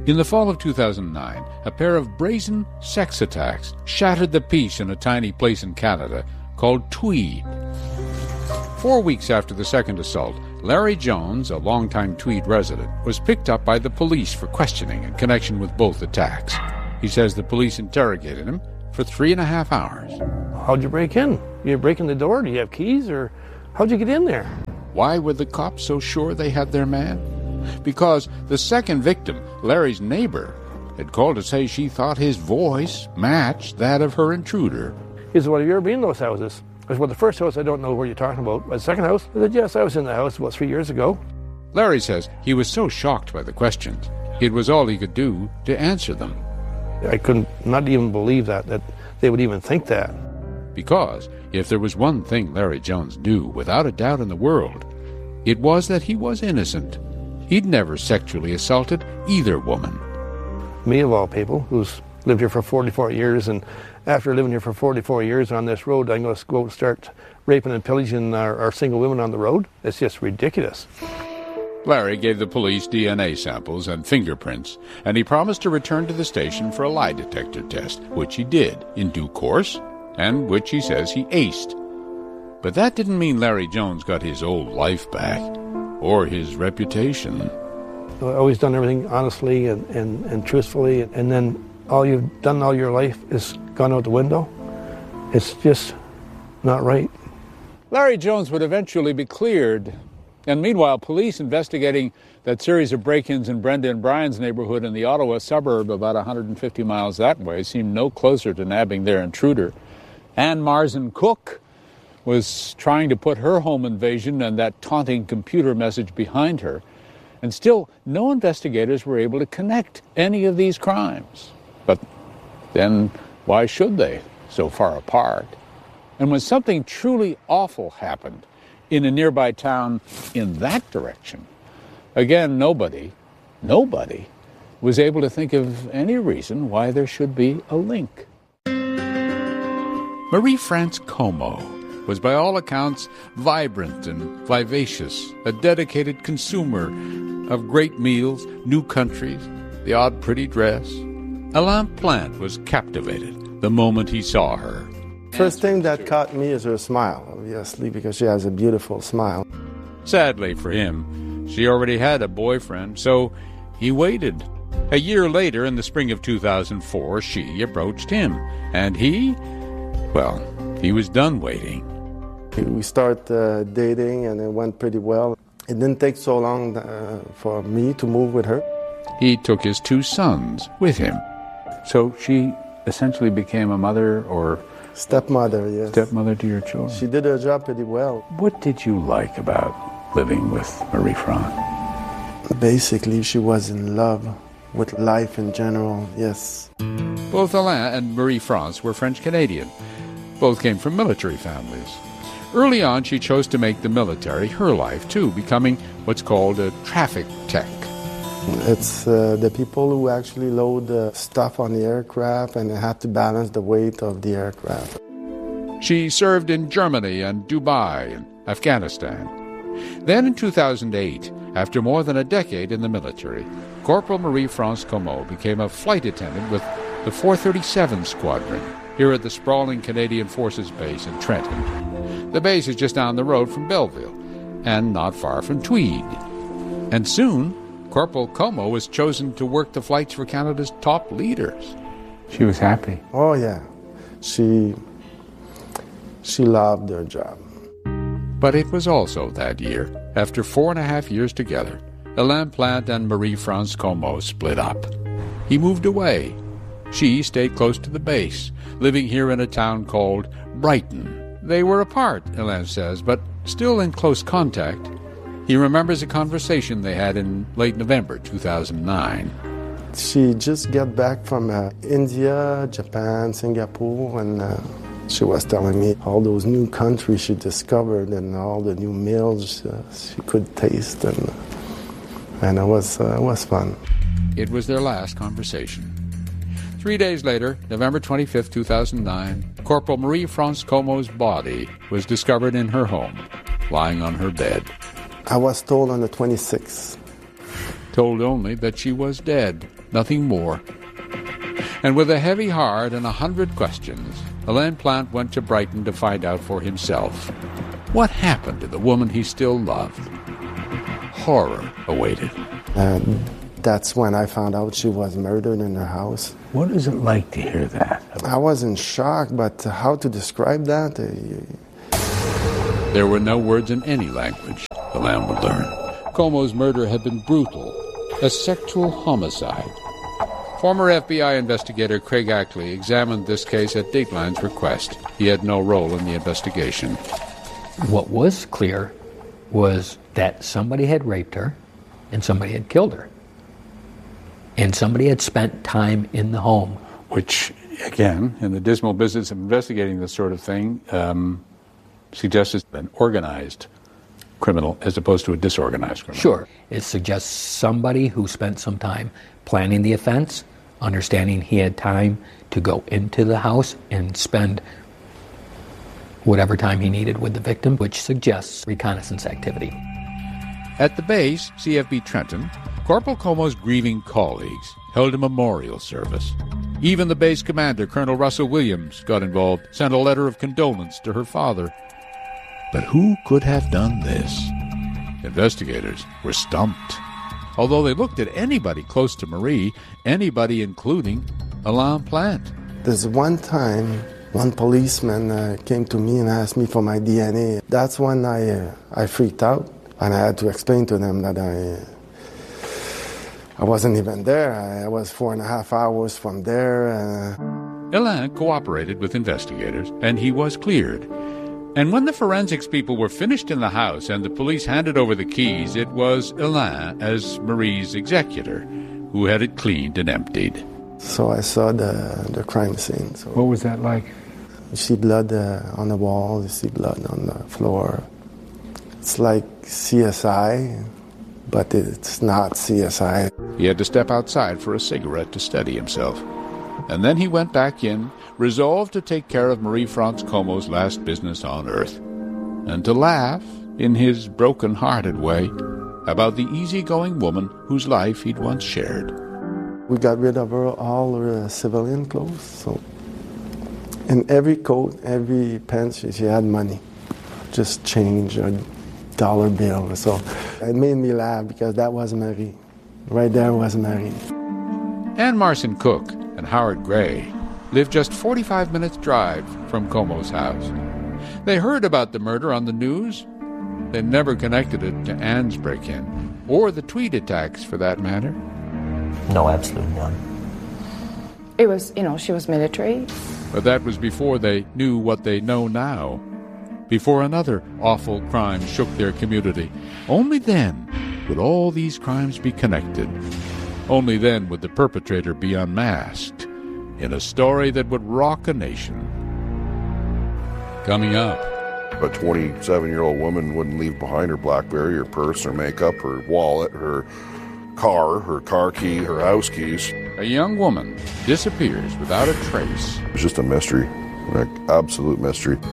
In the fall of 2009, a pair of brazen sex attacks shattered the peace in a tiny place in Canada called Tweed. 4 weeks after the second assault, Larry Jones, a longtime Tweed resident, was picked up by the police for questioning in connection with both attacks. He says the police interrogated him for 3.5 hours. How'd you break in? You break in the door? Do you have keys? Or how'd you get in there? Why were the cops so sure they had their man? Because the second victim, Larry's neighbor, had called to say she thought his voice matched that of her intruder. He said, well, have you ever been in those houses? I said, well, the first house, I don't know what you're talking about. But the second house? I said, yes, I was in the house about 3 years ago. Larry says he was so shocked by the questions, it was all he could do to answer them. I couldn't not even believe that they would even think that. Because if there was one thing Larry Jones knew without a doubt in the world, it was that he was innocent. He'd never sexually assaulted either woman. Me, of all people, who's lived here for 44 years, and after living here for 44 years on this road, I'm going to go start raping and pillaging our single women on the road? It's just ridiculous. Larry gave the police DNA samples and fingerprints, and he promised to return to the station for a lie detector test, which he did in due course, and which he says he aced. But that didn't mean Larry Jones got his old life back, or his reputation. I've always done everything honestly and truthfully, and then all you've done all your life is gone out the window. It's just not right. Larry Jones would eventually be cleared, and meanwhile, police investigating that series of break-ins in Brenda and Brian's neighborhood in the Ottawa suburb about 150 miles that way seemed no closer to nabbing their intruder. Ann Marsden Cook was trying to put her home invasion and that taunting computer message behind her. And still, no investigators were able to connect any of these crimes. But then, why should they, so far apart? And when something truly awful happened in a nearby town in that direction, again, nobody was able to think of any reason why there should be a link. Marie-France Como was by all accounts vibrant and vivacious, a dedicated consumer of great meals, new countries, the odd pretty dress. Alain Plante was captivated the moment he saw her. First thing that caught me is her smile, obviously, because she has a beautiful smile. Sadly for him, she already had a boyfriend, so he waited. A year later, in the spring of 2004, she approached him, and he was done waiting. We started dating, and it went pretty well. It didn't take so long for me to move with her. He took his 2 sons with him. So she essentially became a mother or... Stepmother, yes. Stepmother to your children. She did her job pretty well. What did you like about living with Marie-France? Basically, she was in love with life in general, yes. Both Alain and Marie-France were French-Canadian. Both came from military families. Early on, she chose to make the military her life, too, becoming what's called a traffic tech. It's the people who actually load the stuff on the aircraft, and they have to balance the weight of the aircraft. She served in Germany and Dubai and Afghanistan. Then in 2008, after more than a decade in the military, Corporal Marie-France Como became a flight attendant with the 437 Squadron here at the sprawling Canadian Forces Base in Trenton. The base is just down the road from Belleville and not far from Tweed. And soon, Corporal Como was chosen to work the flights for Canada's top leaders. She was happy. Oh, yeah. She loved her job. But it was also that year, after 4.5 years together, Alain Plante and Marie-France Como split up. He moved away. She stayed close to the base, living here in a town called Brighton. They were apart, Alain says, but still in close contact. He remembers a conversation they had in late November 2009. She just got back from India, Japan, Singapore, and she was telling me all those new countries she discovered and all the new meals she could taste, and it was fun. It was their last conversation. 3 days later, November 25, 2009, Corporal Marie-France Como's body was discovered in her home, lying on her bed. I was told on the 26th. Told only that she was dead. nothing more. And with a heavy heart and 100 questions, Alain Plante went to Brighton to find out for himself. What happened to the woman he still loved? Horror awaited. That's when I found out she was murdered in her house. What is it like to hear that? I was in shock, but how to describe that? There were no words in any language Alain would learn. Comeau's murder had been brutal, a sexual homicide. Former FBI investigator Craig Ackley examined this case at Dateline's request. He had no role in the investigation. What was clear was that somebody had raped her and somebody had killed her. And somebody had spent time in the home. Which, again, in the dismal business of investigating this sort of thing, suggests it's an organized criminal as opposed to a disorganized criminal. Sure. It suggests somebody who spent some time planning the offense, understanding he had time to go into the house and spend whatever time he needed with the victim, which suggests reconnaissance activity. At the base, CFB Trenton, Corporal Comeau's grieving colleagues held a memorial service. Even the base commander, Colonel Russell Williams, got involved, sent a letter of condolence to her father. But who could have done this? Investigators were stumped. Although they looked at anybody close to Marie, anybody including Alain Plante. There's one time, one policeman came to me and asked me for my DNA. That's when I freaked out, and I had to explain to them that I wasn't even there. I was 4.5 hours from there. Alain cooperated with investigators, and he was cleared. And when the forensics people were finished in the house and the police handed over the keys, it was Alain, as Marie's executor, who had it cleaned and emptied. So I saw the crime scene. So what was that like? You see blood on the wall, you see blood on the floor. It's like CSI, but it's not CSI. He had to step outside for a cigarette to steady himself. And then he went back in, resolved to take care of Marie-France Comeau's last business on Earth, and to laugh, in his broken-hearted way, about the easygoing woman whose life he'd once shared. We got rid of all her civilian clothes, so in every coat, every pants, she had money, just change, a dollar bill. So it made me laugh because that was Marie. Right there was Marie. Anne Marson Cook and Howard Gray lived just 45 minutes' drive from Comeau's house. They heard about the murder on the news. They never connected it to Anne's break-in, or the Tweed attacks, for that matter. No, absolutely none. It was, she was military. But that was before they knew what they know now. Before another awful crime shook their community. Only then would all these crimes be connected. Only then would the perpetrator be unmasked in a story that would rock a nation. Coming up. A 27-year-old woman wouldn't leave behind her BlackBerry, her purse, her makeup, her wallet, her car key, her house keys. A young woman disappears without a trace. It's just a mystery, an absolute mystery.